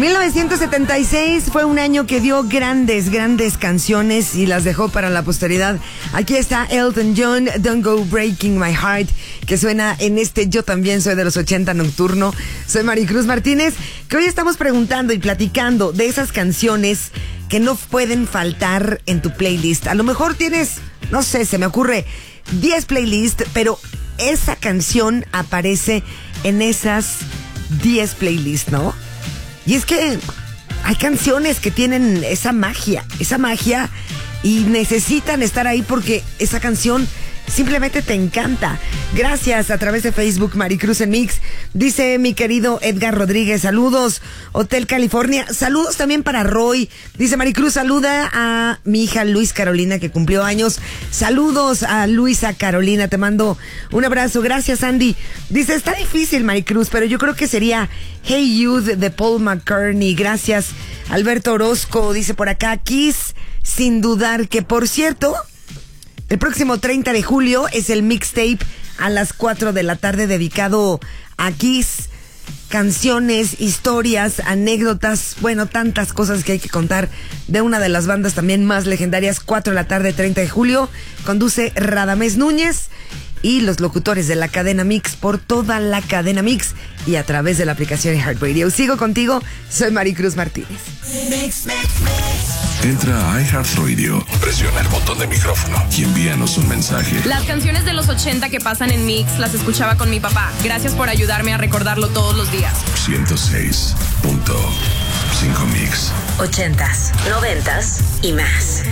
1976 fue un año que dio grandes canciones y las dejó para la posteridad. Aquí está Elton John, Don't Go Breaking My Heart, que suena en este Yo También Soy de los 80 nocturno. Soy Maricruz Martínez, que hoy estamos preguntando y platicando de esas canciones que no pueden faltar en tu playlist. A lo mejor tienes, no sé, se me ocurre 10 playlists, pero esa canción aparece en esas 10 playlists, ¿no? Y es que hay canciones que tienen esa magia y necesitan estar ahí porque esa canción simplemente te encanta. Gracias a través de Facebook, Maricruz en Mix. Dice mi querido Edgar Rodríguez, saludos. Hotel California, saludos también para Roy. Dice Maricruz, saluda a mi hija Luis Carolina, que cumplió años. Saludos a Luisa Carolina, te mando un abrazo. Gracias, Andy. Dice, está difícil, Maricruz, pero yo creo que sería Hey Youth de Paul McCartney. Gracias, Alberto Orozco. Dice por acá, Kiss, sin dudar, que por cierto, el próximo 30 de julio es el mixtape a las 4 de la tarde dedicado a Kiss. Canciones, historias, anécdotas, bueno, tantas cosas que hay que contar de una de las bandas también más legendarias. 4 de la tarde, 30 de julio. Conduce Radamés Núñez y los locutores de la cadena Mix por toda la cadena Mix y a través de la aplicación iHeartRadio. Sigo contigo, soy Maricruz Martínez. Entra a iHeartRadio, presiona el botón de micrófono y envíanos un mensaje. Las canciones de los 80 que pasan en Mix las escuchaba con mi papá. Gracias por ayudarme a recordarlo todos los días. 106.5 Mix. 80s, 90s y más.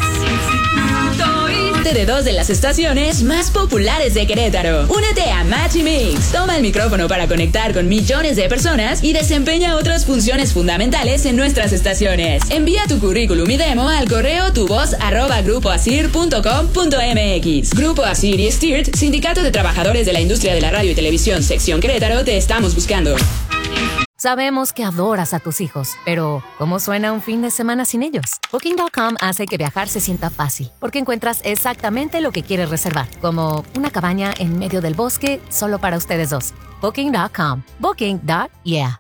De dos de las estaciones más populares de Querétaro. Únete a Match Mix. Toma el micrófono para conectar con millones de personas y desempeña otras funciones fundamentales en nuestras estaciones. Envía tu currículum y demo al correo tuvoz@grupoasir.com.mx. Grupo Asir y Stirt, Sindicato de Trabajadores de la Industria de la Radio y Televisión, Sección Querétaro, te estamos buscando. Sabemos que adoras a tus hijos, pero ¿cómo suena un fin de semana sin ellos? Booking.com hace que viajar se sienta fácil, porque encuentras exactamente lo que quieres reservar, como una cabaña en medio del bosque solo para ustedes dos. Booking.com. Booking.yeah.